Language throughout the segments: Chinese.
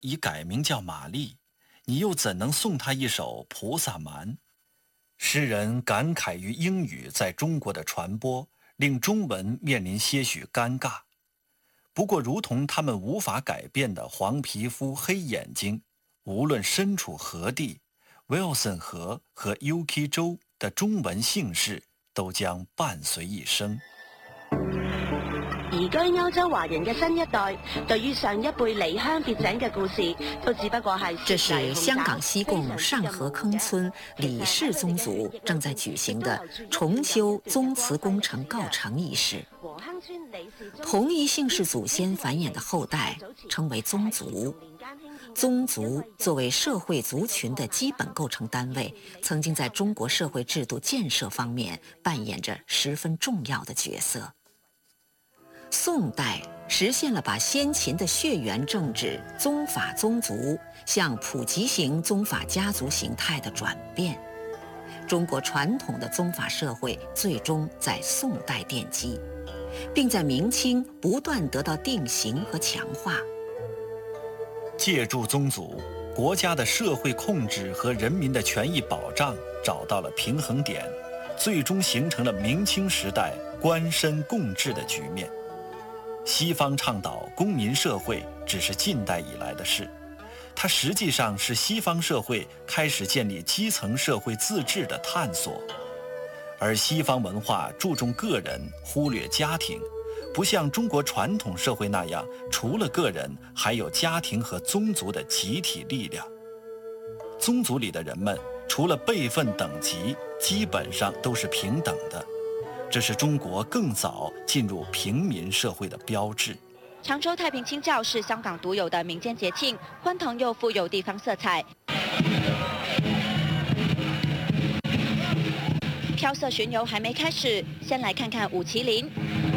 已改名叫玛丽，你又怎能送她一首《菩萨蛮》？诗人感慨于英语在中国的传播，令中文面临些许尴尬。不过，如同他们无法改变的黄皮肤、黑眼睛，无论身处何地 ，Wilson 河和 UK 州的中文姓氏都将伴随一生。 移居歐洲華人嘅新一代，對於上一輩離鄉別井嘅故事，都只不過係。 這是香港西貢上河坑村李氏宗族正在舉行的重修宗祠工程告成儀式。同一姓氏祖先繁衍的後代稱為宗族。宗族作為社會族群的基本構成單位，曾經在中國社會制度建設方面扮演着十分重要的角色。宋代實現了把先秦的血緣政治宗法宗族向普及型宗法家族形態的轉變，中國傳統的宗法社會最終在宋代奠基，並在明清不斷得到定型和強化。 借助宗族，國家的社會控制和人民的權益保障找到了平衡點，最終形成了明清時代官紳共治的局面。西方倡導公民社會只是近代以來的事，它實際上是西方社會開始建立基層社會自治的探索。而西方文化注重個人，忽略家庭，不像中國傳統社會那樣，除了個人，還有家庭和宗族的集體力量。宗族裡的人們，除了輩分等級，基本上都是平等的。這是中國更早進入平民社會的標誌。 長洲太平清醮是香港獨有的民間節慶，歡騰又富有地方色彩。飄色巡遊還沒開始，先來看看舞麒麟，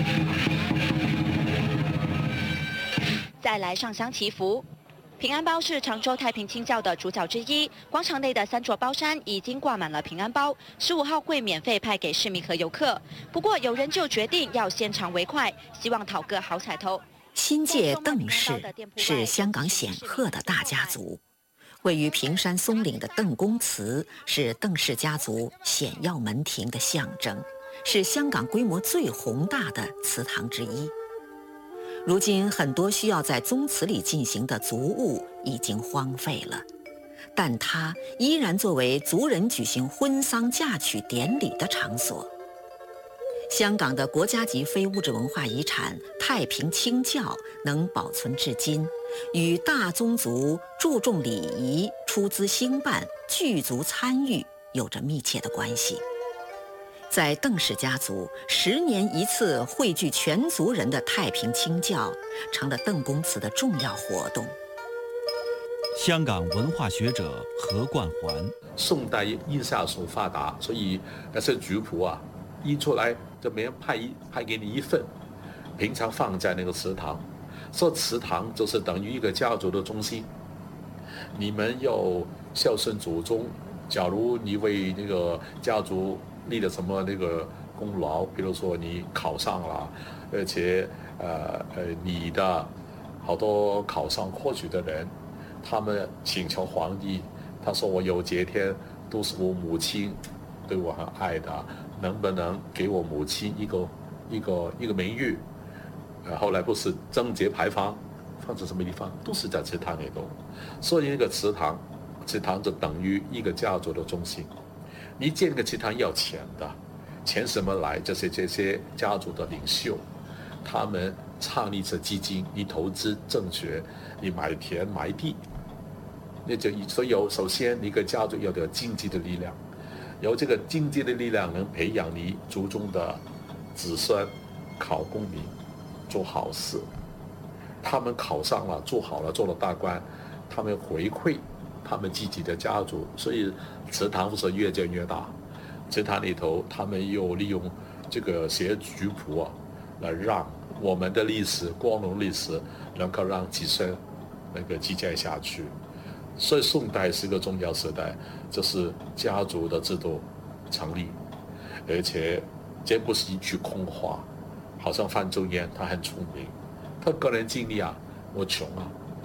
再來上香祈福。平安包是長洲太平清醮的主角之一，廣場內的3座包山已經掛滿了平安包，15號會免費派給市民和遊客。不過有人就決定要先嘗為快，希望討個好彩頭。 新界鄧氏是香港顯赫的大家族，位於平山松嶺的鄧公祠是鄧氏家族顯耀門庭的象徵，是香港規模最宏大的祠堂之一。如今很多需要在宗祠裡進行的族務已經荒廢了，但它依然作為族人舉行婚喪嫁娶典禮的場所。香港的國家級非物質文化遺產太平清醮能保存至今，與大宗族注重禮儀、出資興辦、聚族參與有着密切的關係。在鄧氏家族10年一次匯聚全族人的太平清醮，成了鄧公祠的重要活動。 香港文化學者何冠環： 宋代印刷術發達，所以那些族譜啊，印出來就每人派給你一份，平常放在那個祠堂。說祠堂就是等於一個家族的中心。你們要孝順祖宗，假如你為那個家族立了什麼那個功勞，比如說你考上了，而且你的好多考上科舉的人，他們請求皇帝，他說我有幾天都是我母親對我很愛的，能不能給我母親一個名譽？後來不是貞節牌坊放在什麼地方，都是在祠堂裡頭，所以那個祠堂就等於一個家族的中心。你建個祠堂要錢的，錢什麼來？就是這些家族的領袖，他們創立這基金，你投資正確，你買田買地，那就所以首先一個家族要有經濟的力量，有這個經濟的力量能培養你族中的子孫考功名，做好事。他們考上了，做好了，做了大官，他們回饋他們自己的家族，所以祠堂是越建越大。祠堂裡頭，他們又利用這個寫族譜啊，來讓我們的歷史、光榮歷史能夠讓子孫能夠繼續下去。所以宋代是一個重要時代，就是家族的制度成立，而且這不是一句空話。好像范仲淹，他很聰明，他個人經歷啊，我窮啊，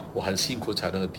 我很辛苦才能够